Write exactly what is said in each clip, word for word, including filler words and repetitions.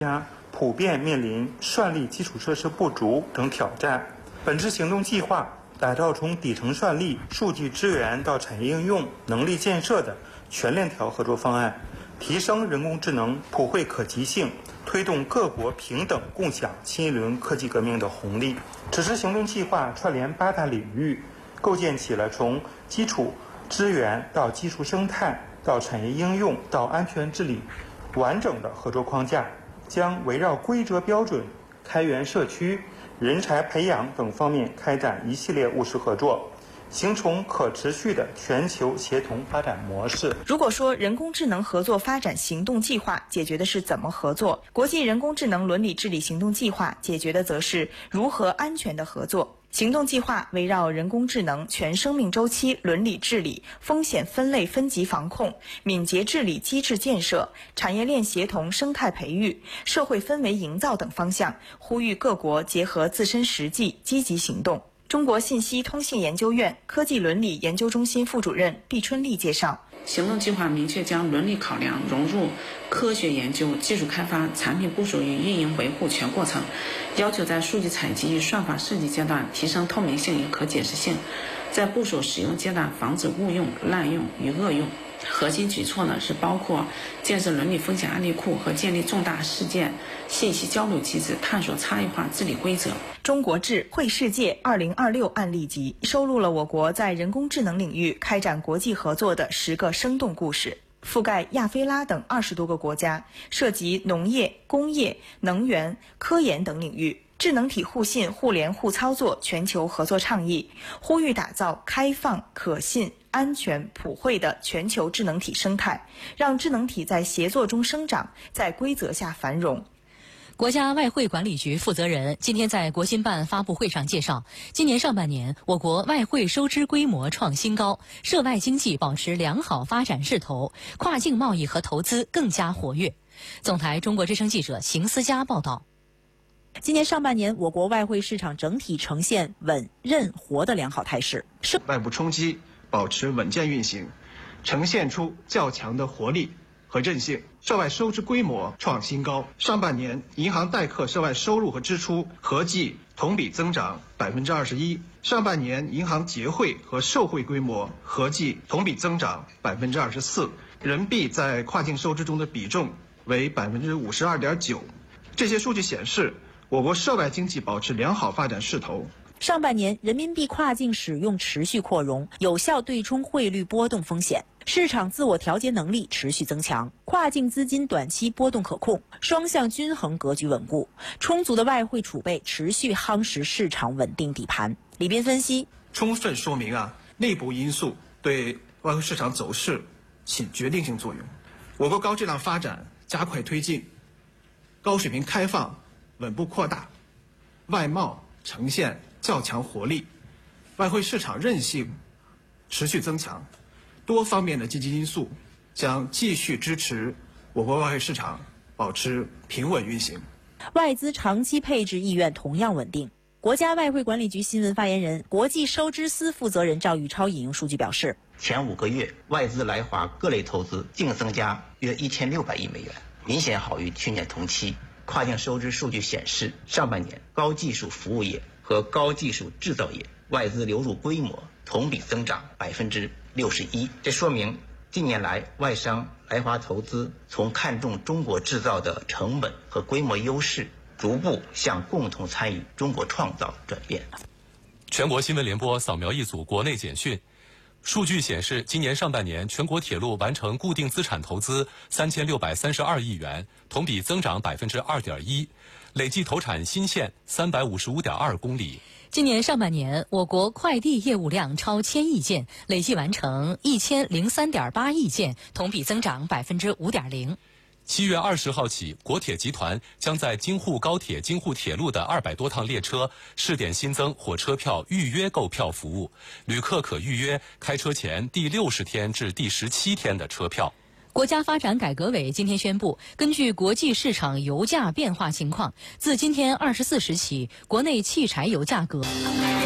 家普遍面临算力基础设施不足等挑战。本次行动计划打造从底层算力、数据资源到产业应用、能力建设的全链条合作方案，提升人工智能普惠可及性，推动各国平等共享新一轮科技革命的红利。此次行动计划串联八大领域，构建起了从基础资源到技术生态到产业应用到安全治理完整的合作框架，将围绕规则标准、开源社区、人才培养等方面开展一系列务实合作，形成可持续的全球协同发展模式。 如果说人工智能合作发展行动计划解决的是怎么合作，国际人工智能伦理治理行动计划解决的则是如何安全的合作。行动计划围绕人工智能全生命周期伦理治理、风险分类分级防控、敏捷治理机制建设、产业链协同生态培育、社会氛围营造等方向，呼吁各国结合自身实际积极行动。中国信息通信研究院科技伦理研究中心副主任毕春丽介绍， 行动计划明确将伦理考量融入科学研究、技术开发、产品部署与运营维护全过程，要求在数据采集与算法设计阶段提升透明性与可解释性，在部署使用阶段防止误用、滥用与恶用。核心举措呢是包括建设伦理风险案例库和建立重大事件信息交流机制，探索差异化治理规则。 中国智绘世界二零二六案例集收录了我国在人工智能领域开展国际合作的十个生动故事，覆盖亚非拉等二十多个国家，涉及农业、工业、能源、科研等领域。智能体互信、互联互操作全球合作倡议，呼吁打造开放、可信、安全、普惠的全球智能体生态，让智能体在协作中生长，在规则下繁荣。 国家外汇管理局负责人今天在国新办发布会上介绍，今年上半年我国外汇收支规模创新高，涉外经济保持良好发展势头，跨境贸易和投资更加活跃。总台中国之声记者邢思佳报道。 今年上半年，我国外汇市场整体呈现稳、韧、活的良好态势， 外部冲击保持稳健运行，呈现出较强的活力和韧性。涉外收支规模创新高，上半年银行代客涉外收入和支出合计同比增长百分之二十一，上半年银行结汇和受汇规模合计同比增长百分之二十四，人民币在跨境收支中的比重为百分之五十二点九。这些数据显示，我国涉外经济保持良好发展势头。 上半年人民币跨境使用持续扩容，有效对冲汇率波动风险，市场自我调节能力持续增强，跨境资金短期波动可控，双向均衡格局稳固，充足的外汇储备持续夯实市场稳定底盘。李斌分析， 充分说明啊，内部因素对外汇市场走势起决定性作用。我国高质量发展加快推进，高水平开放稳步扩大，外贸呈现较强活力，外汇市场韧性持续增强，多方面的积极因素将继续支持我国外汇市场保持平稳运行。 外资长期配置意愿同样稳定。国家外汇管理局新闻发言人、国际收支司负责人赵玉超引用数据表示， 前五个月外资来华各类投资净增加约一千六百亿美元，明显好于去年同期。跨境收支数据显示，上半年高技术服务业和高技术制造业外资流入规模同比增长百分之六十一。这说明近年来外商来华投资从看重中国制造的成本和规模优势，逐步向共同参与中国创造转变。 全国新闻联播扫描一组国内简讯。数据显示，今年上半年全国铁路完成固定资产投资三千六百三十二亿元，同比增长百分之二点一，累计投产新线三百五十五点二公里。 今年上半年，我国快递业务量超千亿件，累计完成一千零三点八亿件，同比增长百分之五点零。 七月二十号起，国铁集团将在京沪高铁、京沪铁路的二百多趟列车试点新增火车票预约购票服务，旅客可预约开车前第六十天至第十七天的车票。 国家发展改革委今天宣布，根据国际市场油价变化情况，自今天二十四时起，国内汽柴油价格。您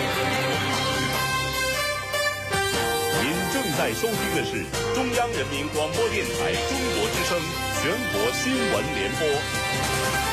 正在收听的是中央人民广播电台中国之声全国新闻联播。